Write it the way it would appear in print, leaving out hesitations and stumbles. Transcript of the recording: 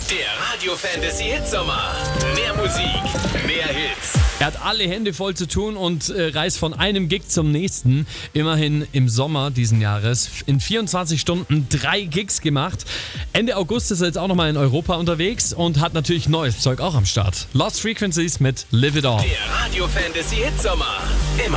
Der Radio Fantasy Hitsommer. Mehr Musik, mehr Hits. Er hat alle Hände voll zu tun und reist von einem Gig zum nächsten. Immerhin im Sommer diesen Jahres in 24 Stunden 3 Gigs gemacht. Ende August ist er jetzt auch nochmal in Europa unterwegs und hat natürlich neues Zeug auch am Start. Lost Frequencies mit Live It On. Der Radio Fantasy Hitsommer. Immer